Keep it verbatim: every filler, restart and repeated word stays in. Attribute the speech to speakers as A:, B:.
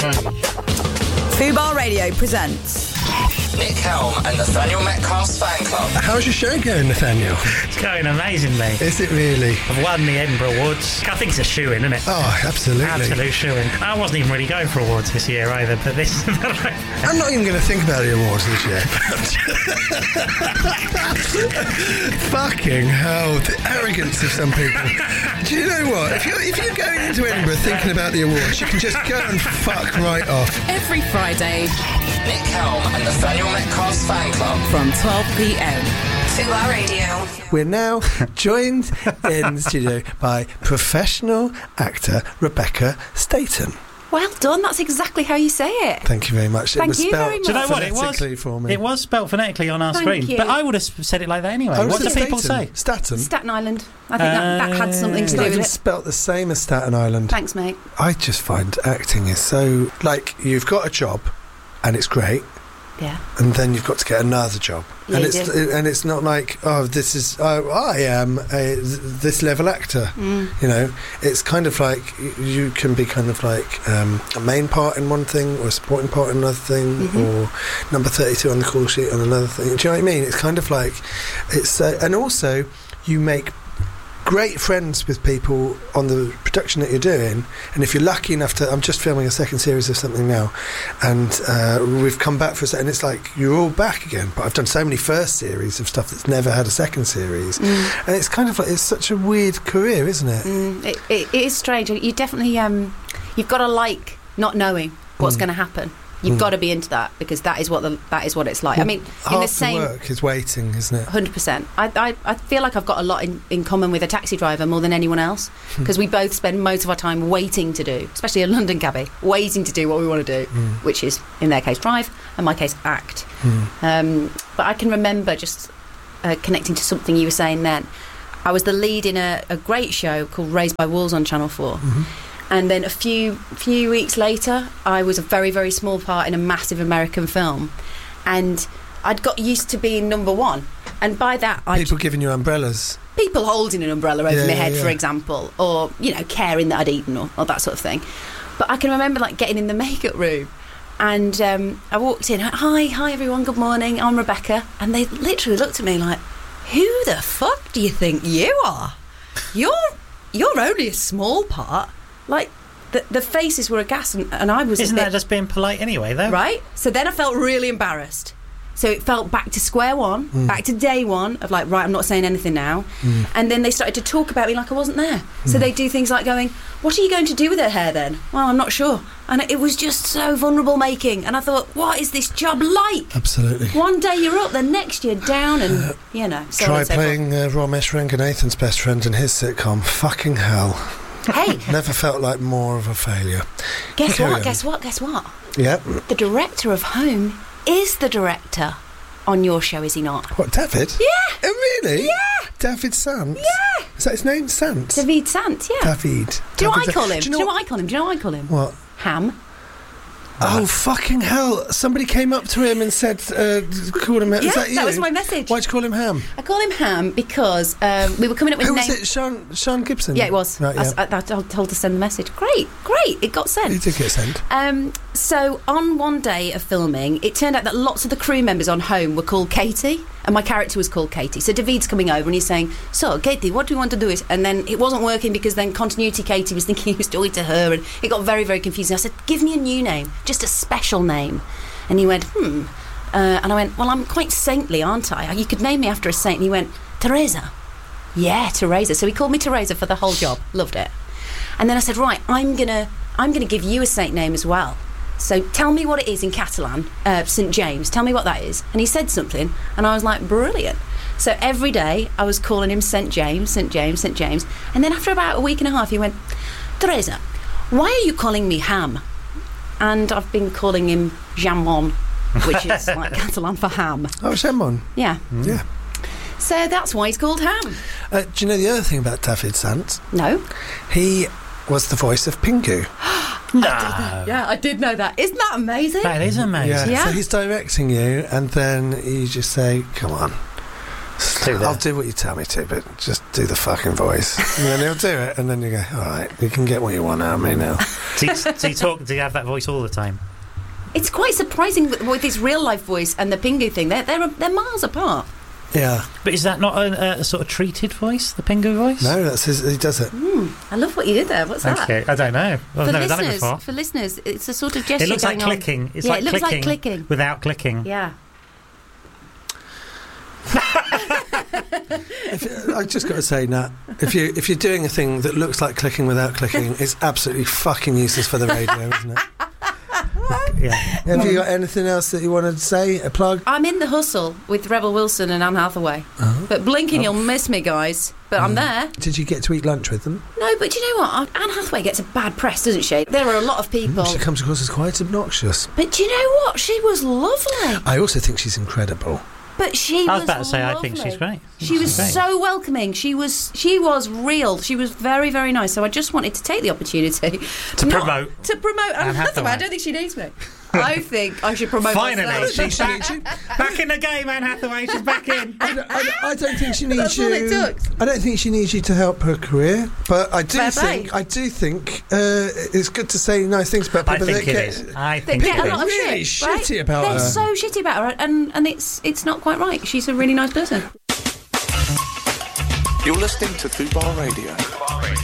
A: Fubar Radio presents
B: Nick Helm and Nathaniel Metcalf's fan club.
C: How's your show going, Nathaniel?
D: It's going amazingly.
C: Is it really?
D: I've won the Edinburgh Awards. I think it's a shoe-in, isn't it?
C: Oh, absolutely.
D: Absolute shoe-in. I wasn't even really going for awards this year either, but this...
C: I'm not even going to think about the awards this year. Fucking hell, the arrogance of some people. Do you know what? If you're, if you're going into Edinburgh thinking about the awards, you can just go and fuck right off.
A: every Friday
B: Nick Helm and Nathaniel Metcalf's fan club
A: from twelve p.m.
B: Fubar Radio.
C: We're now joined in the studio by professional actor Rebecca Staten.
E: Well done, that's exactly how you say it.
C: Thank you very much.
E: Thank
C: it was
E: you
C: spelled
E: very much.
D: Do you know what it
C: phonetically
D: was?
C: for me.
D: It was spelt phonetically on our
E: Thank
D: screen,
E: you.
D: but I would have said it like that anyway.
C: Oh,
D: What do
C: is it
D: people
C: Staten?
D: say?
C: Staten?
E: Staten Island. I think that, that had something
C: It's
E: to
C: not
E: do
C: even
E: with it.
C: spelt the same as Staten Island.
E: Thanks, mate.
C: I just find acting is so... Like, you've got a job, and it's great,
E: Yeah.
C: and then you've got to get another job.
E: Yeah,
C: and
E: you
C: it's
E: do.
C: and it's not like, oh, this is... Oh, I am a, this level actor.
E: Mm.
C: You know? It's kind of like... You can be kind of like um, a main part in one thing, or a supporting part in another thing,
E: Mm-hmm.
C: or number thirty-two on the call sheet on another thing. Do you know what I mean? It's kind of like... it's uh, And also, you make... great friends with people on the production that you're doing, and if you're lucky enough to... I'm just filming a second series of something now, and uh, we've come back for a second, and it's like you're all back again, but I've done so many first series of stuff that's never had a second series,
E: Mm.
C: and it's kind of like, it's such a weird career, isn't it?
E: Mm, it, it, it is strange. You definitely, um, you've got to like not knowing what's
C: Mm.
E: going to happen. You've
C: Mm.
E: got to be into that, because that is what the, that is what it's like. I mean, in
C: Half
E: the same...
C: work is waiting, isn't it?
E: one hundred percent. I, I, I feel like I've got a lot in, in common with a taxi driver more than anyone else, because we both spend most of our time waiting to do, especially a London cabbie, waiting to do what we want to do,
C: Mm.
E: which is, in their case, drive, and my case, act.
C: Mm.
E: Um, but I can remember just uh, connecting to something you were saying then. I was the lead in a, a great show called Raised by Wolves on Channel four.
C: Mhm.
E: And then a few few weeks later, I was a very, very small part in a massive American film. And I'd got used to being number one. And by that, I
C: People giving you umbrellas.
E: people holding an umbrella over
C: Yeah,
E: my
C: yeah,
E: head,
C: yeah.
E: for example, or, you know, caring that I'd eaten or, or that sort of thing. But I can remember, like, getting in the makeup room, and um, I walked in, hi, hi everyone, good morning, I'm Rebecca. And they literally looked at me like, who the fuck do you think you are? You're, you're only a small part. Like, the, the faces were aghast, and, and I was
D: Isn't
E: a bit...
D: that just being polite anyway, though?
E: Right? So then I felt really embarrassed. So it felt back to square one,
C: Mm.
E: back to day one of like, right, I'm not saying anything now.
C: Mm.
E: And then they started to talk about me like I wasn't there. So
C: Mm.
E: they do things like going, what are you going to do with her hair then? Well, I'm not sure. And it was just so vulnerable making. And I thought, what is this job like?
C: Absolutely.
E: One day you're up, the next you're down, and, you know, so on
C: Try
E: and so forth.
C: playing uh, Ramesh Ranganathan's best friend in his sitcom. Fucking hell.
E: Hey,
C: Never felt like more of a failure.
E: guess
C: Carry
E: what,
C: on.
E: guess what, guess what?
C: Yeah.
E: The director of Home is the director on your show, is he not?
C: What, David?
E: Yeah!
C: Oh, really?
E: Yeah!
C: David Sant?
E: Yeah!
C: Is that his name? Sant?
E: David Sant, yeah.
C: David.
E: Do you know what I
C: David-
E: call him?
C: Do
E: Do you know what I call him? Do you know what I call him?
C: What?
E: Ham.
C: Oh, fucking hell. Somebody came up to him and said, uh, call him...
E: Yeah,
C: is that you?
E: that was my message.
C: Why'd you call him Ham?
E: I call him Ham because um, we were coming up with
C: Who was
E: name-
C: it? Sean, Sean Gibson?
E: Yeah, it was.
C: Right,
E: I,
C: yeah.
E: was- I, I was told to send the message. Great, great. It got
C: He
E: sent.
C: did get sent.
E: Um, so on one day of filming, it turned out that lots of the crew members on Home were called Katie, and my character was called Katie. So David's coming over and he's saying, so, Katie, what do you want to do? Is And then it wasn't working because then continuity Katie was thinking he was talking to her, and it got very, very confusing. I said, give me a new name, just a special name. And he went, hmm. Uh, and I went, well, I'm quite saintly, aren't I? You could name me after a saint. And he went, Teresa. Yeah, Teresa. So he called me Teresa for the whole job. Loved it. And then I said, right, I'm gonna, I'm gonna give you a saint name as well. So tell me what it is in Catalan, uh, Saint James. Tell me what that is. And he said something, and I was like, brilliant. So every day I was calling him Saint James, Saint James, Saint James. And then after about a week and a half, he went, Teresa, why are you calling me Ham? And I've been calling him Jamon, which is like Catalan for ham.
C: Oh, Shemon.
E: Yeah.
C: Yeah.
E: So that's why he's called Ham.
C: Uh, do you know the other thing about David Sant?
E: No.
C: He was the voice of Pingu.
D: No.
E: Yeah, I did know that. Isn't that amazing?
D: That is amazing.
C: Yeah.
E: Yeah.
C: So he's directing you, and then you just say, come on.
D: Do that.
C: I'll do what you tell me to, but just do the fucking voice. And then he'll do it, and then you go, all right, you can get what you want out of me now.
D: do, you, do you talk? Do you have that voice all the time?
E: It's quite surprising with, with his real life voice and the Pingu thing. They're they're, they're miles apart.
C: Yeah.
D: But is that not a, a sort of treated voice, the Pingu voice?
C: No, that's his, he does it.
E: Mm, I love what you did there. What's
D: Thank
E: that?
D: you. I don't know. I've
E: For
D: never done it
E: listeners,
D: before.
E: for listeners, it's a sort of gesture.
D: It looks like
E: going on.
D: clicking. It's
E: yeah,
D: like,
E: it looks
D: clicking
E: like clicking
D: without clicking.
E: Yeah.
C: If, I just got to say, Nat, if you if you're doing a thing that looks like clicking without clicking, it's absolutely fucking useless for the radio, isn't it?
D: Yeah.
C: Have you got anything else that you wanted to say? A plug?
E: I'm in the hustle with Rebel Wilson and Anne Hathaway.
C: Uh-huh.
E: But blinking,
C: Oh.
E: you'll miss me, guys. But I'm there.
C: Did you get to eat lunch with them?
E: No, but do you know what? Anne Hathaway gets a bad press, doesn't she? There are a lot of people.
C: She comes across as quite obnoxious.
E: But do you know what? She was lovely.
C: I also think she's incredible.
E: But she
D: I
E: was
D: was about to say, I think
E: lovely.
D: she's great.
E: She was
D: Great.
E: so welcoming. She was she was real. She was very, very nice. So I just wanted to take the opportunity
D: To
E: not-
D: promote
E: to promote Anne
D: Anne
E: Hathaway.
D: Hathaway.
E: I don't think she needs me. I think I should promote
D: Finally,
E: myself.
D: she's back, back in the game, Anne Hathaway. She's back in.
C: I don't, I don't- I don't think she needs
E: That's
C: you.
E: all it took.
C: I don't think she needs you to help her career, but I do
E: Fair play.
C: think I do think uh, it's good to say nice things about
D: I
C: people
D: think
C: that
D: it
C: get.
D: is. I
E: They
D: think
E: get
D: it
E: a lot of
D: is.
C: Really
E: shit. right?
C: shitty about
E: They're
C: her.
E: so shitty about her, and and it's it's not quite right. She's a really nice person.
B: You're listening to Fubar Radio.